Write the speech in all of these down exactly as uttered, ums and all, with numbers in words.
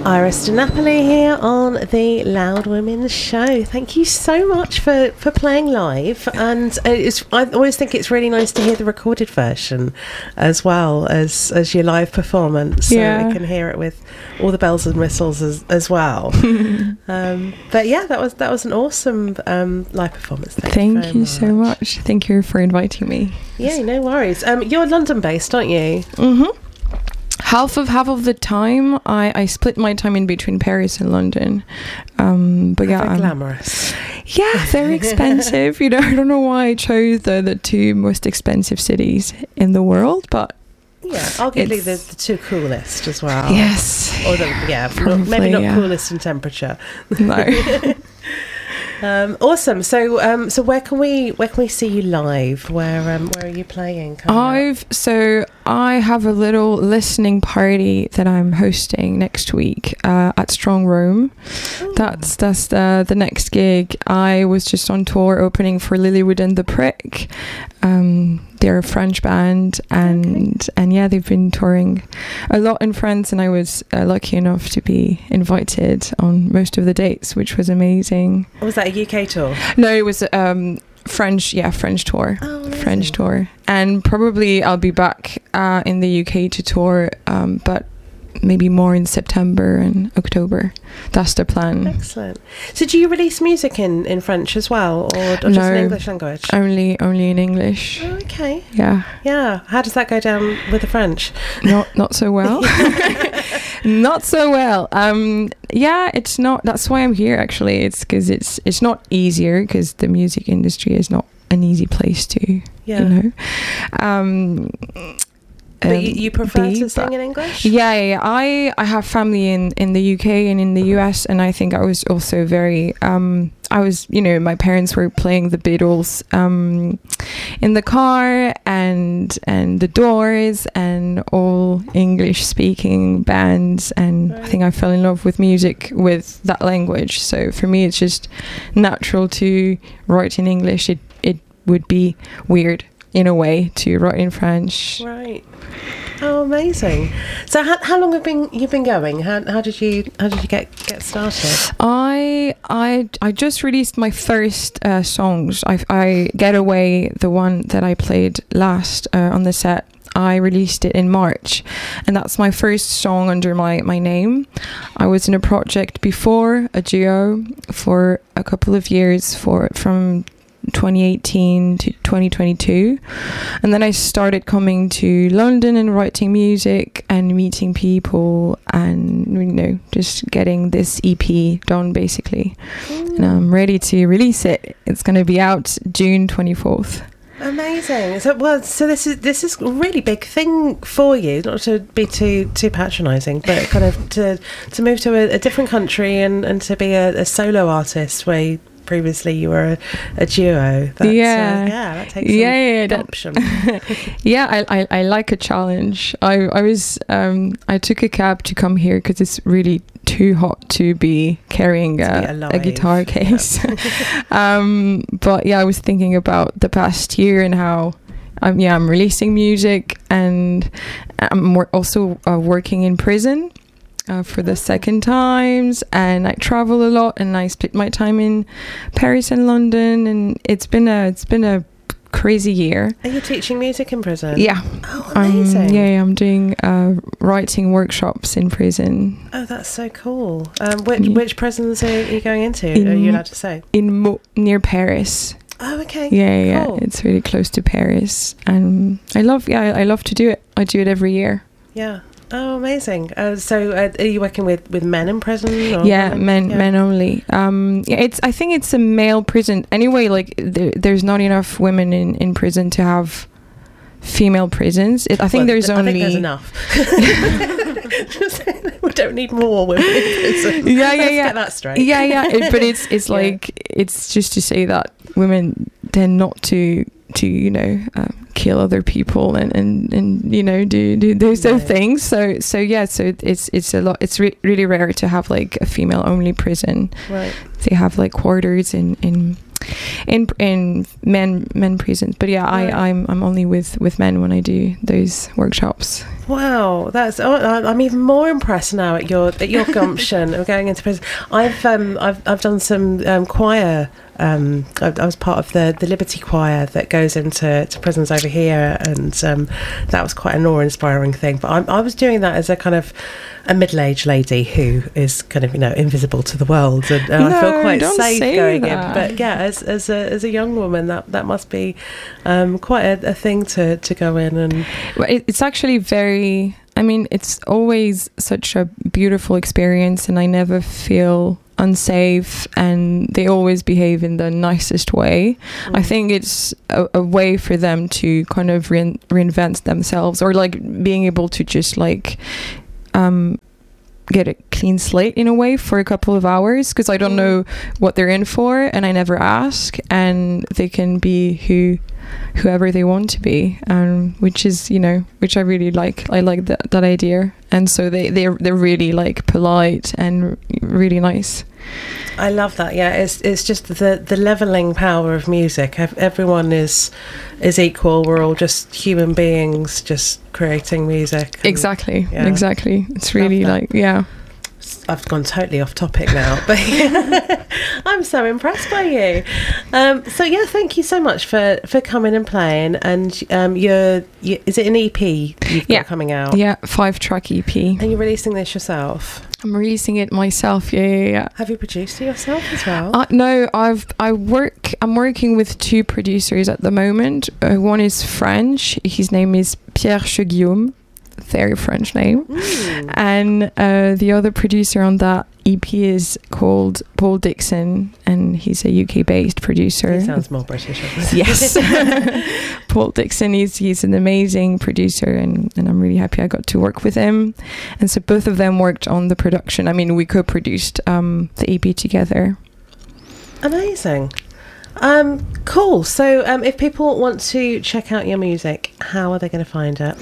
Iris DiNapoli here on the Loud Women Show. Thank you so much for, for playing live, and it's, I always think it's really nice to hear the recorded version as well as, as your live performance, so yeah. I can hear it with all the bells and whistles as, as well. um, but yeah, that was that was an awesome um, live performance. Thank, Thank you, very you much. so much. Thank you for inviting me. Yeah, no worries. Um, you're London based, aren't you? Mm-hmm. Half of half of the time, I, I split my time in between Paris and London. Um, but yeah, very glamorous. Yeah, very expensive. You know, I don't know why I chose the, the two most expensive cities in the world, but yeah, arguably the, the two coolest as well. Yes, or the yeah, Probably, not, maybe not yeah. coolest in temperature. No. Um, awesome. So, um, so where can we where can we see you live? Where um, where are you playing? I've so I have a little listening party that I'm hosting next week uh, at Strong Room. Ooh. That's that's the the next gig. I was just on tour opening for Lilywood and the Prick. Um, they're a French band, and okay. and yeah, they've been touring a lot in France, and I was uh, lucky enough to be invited on most of the dates, which was amazing. Was that a U K tour? No, it was um, French, yeah, French tour, oh, French tour, and probably I'll be back uh, in the U K to tour, um, but maybe more in September and October. That's the plan. Excellent. So do you release music in, in French as well, or, or just no, in English language? Only only in English. Oh, okay. Yeah. Yeah. How does that go down with the French? Not not so well. Not so well. Um, yeah, it's not. That's why I'm here. Actually, it's because it's it's not easier because the music industry is not an easy place to. Yeah. You know. Um, But you, you prefer be, to sing in English? Yeah, yeah, yeah. I, I have family in, in the U K and in the U S, and I think I was also very, um, I was, you know, my parents were playing the Beatles um, in the car, and and the Doors, and all English-speaking bands, and right. I think I fell in love with music with that language. So for me, it's just natural to write in English. It it would be weird in a way to write in French. Right. Oh, amazing. So how, how long have been you been going? How how did you how did you get get started? I I I just released my first uh, songs. I I Get Away, the one that I played last uh, on the set. I released it in March, and that's my first song under my, my name. I was in a project before, a duo, for a couple of years, for from twenty eighteen to twenty twenty-two, and then I started coming to London and writing music and meeting people, and you know, just getting this E P done basically. Mm. And I'm ready to release it. It's going to be out June twenty-fourth. Amazing. So well, so this is this is a really big thing for you. Not to be too too patronising, but kind of to to move to a, a different country and, and to be a, a solo artist where you, previously you were a, a duo. That's, yeah, uh, yeah, that takes some yeah, yeah, adoption. yeah, I, I I like a challenge. I I was um I took a cab to come here because it's really too hot to be carrying a, a guitar case. Yep. um, but yeah, I was thinking about the past year and how. Um, yeah, I'm releasing music, and I'm also uh, working in prison. Uh, for the second times, and I travel a lot, and I split my time in Paris and London, and it's been a it's been a crazy year. Are you teaching music in prison? Yeah. Oh, amazing. Um, yeah, I'm doing uh, writing workshops in prison. Oh, that's so cool. Um, which yeah. which prisons are you going into? In, are you allowed to say? In Mo- near Paris. Oh, okay. Yeah, yeah, cool. It's really close to Paris, and I love. Yeah, I love to do it. I do it every year. Yeah. Oh, amazing. Uh, so uh, are you working with, with men in prison? Or yeah, women? men yeah. men only. Um, yeah, it's. I think it's a male prison. Anyway, like there, there's not enough women in, in prison to have female prisons. It, I think well, there's th- only... I think there's enough. We don't need more women in prison. Yeah, yeah, Let's yeah. get that straight. Yeah, yeah. It, but it's it's yeah. like, it's just to say that women tend not to... to you know um, kill other people and, and, and you know do, do those yeah. things so so yeah so it's it's a lot it's re- really rare to have like a female only prison. Right. They have like quarters in in in in men men prisons. But yeah, Right. I I'm I'm only with with men when I do those workshops. Wow, that's oh, I- I'm even more impressed now at your at your gumption of going into prison. I've um I've I've done some um, choir. Um, I, I was part of the the Liberty Choir that goes into to prisons over here, and um, that was quite an awe-inspiring thing. But I, I was doing that as a kind of a middle-aged lady who is kind of, you know, invisible to the world, and, and No, I feel quite don't safe say going that. in. But yeah, as as a as a young woman, that that must be um, quite a, a thing to to go in and. Well, it, it's actually very. I mean, it's always such a beautiful experience, and I never feel unsafe, and they always behave in the nicest way. Mm. I think it's a, a way for them to kind of rein, reinvent themselves, or like being able to just like um get a clean slate in a way for a couple of hours, because I don't Mm. know what they're in for, and I never ask, and they can be who whoever they want to be, um which is, you know, which I really like. I like that that idea, and so they they're they're really like polite and really nice. I love that. Yeah, it's it's just the the leveling power of music. Ev- Everyone is is equal. We're all just human beings, just creating music. and Exactly, yeah. exactly. It's really Love that. like, yeah. I've gone totally off topic now, but I'm so impressed by you. Um, so yeah, thank you so much for, for coming and playing. And um, you're, you, is it an E P you've Yeah. got coming out? Yeah, five track E P. And you're releasing this yourself? I'm releasing it myself. Yeah, yeah, yeah. Have you produced it yourself as well? Uh, no, I've I work. I'm working with two producers at the moment. Uh, one is French. His name is Pierre Cheguillaume, very French name, Mm. and uh, the other producer on that E P is called Paul Dixon, and he's a U K-based producer. He sounds more British. obviously. Yes. Paul Dixon, he's, he's an amazing producer, and, and I'm really happy I got to work with him. And so both of them worked on the production. I mean, we co-produced um, the E P together. Amazing. Um, cool. So um, if people want to check out your music, how are they going to find it?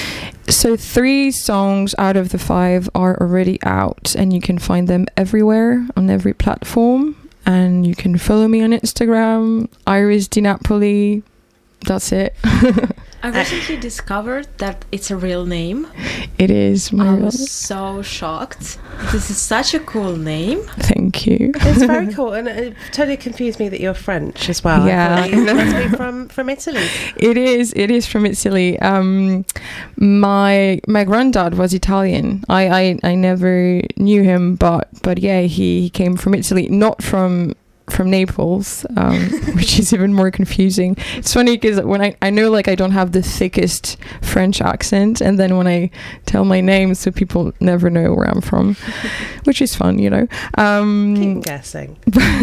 So three songs out of the five are already out, and you can find them everywhere on every platform. And you can follow me on Instagram, Iris Di Napoli. That's it. I recently discovered that it's a real name. It is my I real- was so shocked. This is such a cool name. Thank you. It's very cool, and it totally confused me that you're French as well. I Yeah. thought you must be from, from Italy. It is. It is from Italy. Um, my my granddad was Italian. I, I, I never knew him, but but yeah, he, he came from Italy, not from from Naples, um, which is even more confusing. It's funny because when I I know like I don't have the thickest French accent, and then when I tell my name, so people never know where I'm from, which is fun, you know. Um, Keep guessing.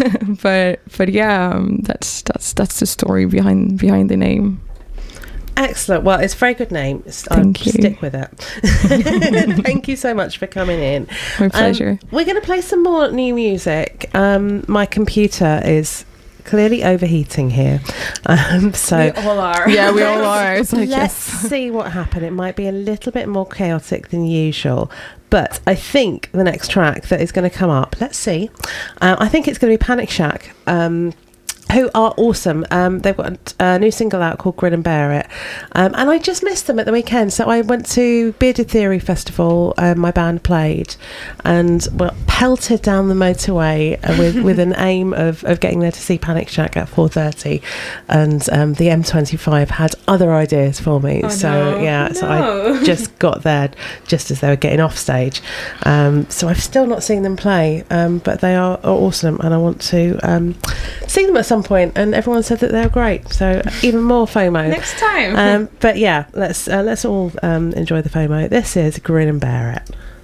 but but yeah, um, that's that's that's the story behind behind the name. Excellent. Well, it's a very good name. S- Thank I'll you. stick with it. Thank you so much for coming in. My pleasure. Um, we're going to play some more new music. Um, my computer is clearly overheating here. Um, so We all are. Yeah, we all are. It's like, let's yes. see what happened. It might be a little bit more chaotic than usual. But I think the next track that is going to come up, let's see. Uh, I think it's going to be Panic Shack. Um, who are awesome. Um, they've got a new single out called Grin and Bear It. Um, and I just missed them at the weekend. So I went to Bearded Theory Festival, um, my band played, and well, pelted down the motorway uh, with, with an aim of, of getting there to see Panic Shack at four thirty. And um, the M twenty-five had other ideas for me. Oh, so no. yeah, so No. I just got there just as they were getting off stage. Um, so I've still not seen them play, um, but they are, are awesome, and I want to um, see them at some point. And everyone said that they're great, so even more FOMO Next time. um, but yeah, let's uh, let's all um, enjoy the FOMO. This is Grin and Bear It.